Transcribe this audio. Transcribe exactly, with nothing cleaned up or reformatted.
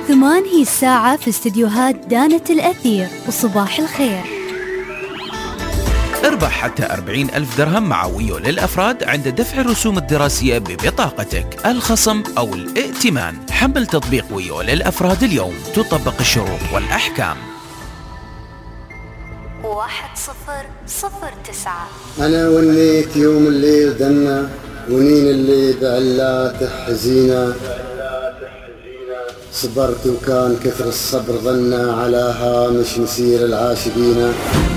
ثمان هي الساعة في استديوهات دانة الأثير. وصباح الخير. اربح حتى أربعين ألف درهم مع ويو للأفراد عند دفع الرسوم الدراسية ببطاقتك، الخصم أو الائتمان. حمل تطبيق ويو للأفراد اليوم، تطبق الشروط والأحكام. واحد صفر صفر تسعة. أنا ونيت يوم الليل دنا، ونين اللي بعلاته حزينة. صبرت وكان كثر الصبر ظنا، على هامش مسير العاشقين.